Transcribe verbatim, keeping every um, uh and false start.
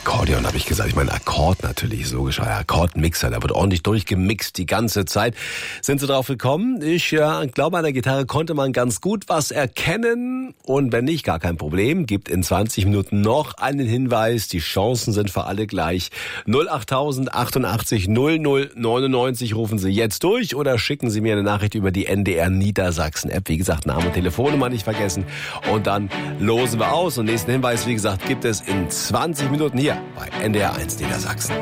Akkordeon habe ich gesagt. Ich meine Akkord natürlich, logisch. Ein Akkordmixer, da wird ordentlich durchgemixt die ganze Zeit. Sind Sie drauf gekommen? Ich ja, glaube, an der Gitarre konnte man ganz gut was erkennen. Und wenn nicht, gar kein Problem. Gibt in zwanzig Minuten noch einen Hinweis. Die Chancen sind für alle gleich. null acht tausend achtundachtzig null null neunundneunzig rufen Sie jetzt durch oder schicken Sie mir eine Nachricht über die N D R Niedersachsen App. Wie gesagt, Name und Telefonnummer nicht vergessen. Und dann losen wir aus. Und nächsten Hinweis, wie gesagt, gibt es in zwanzig Minuten hier bei N D R eins Niedersachsen.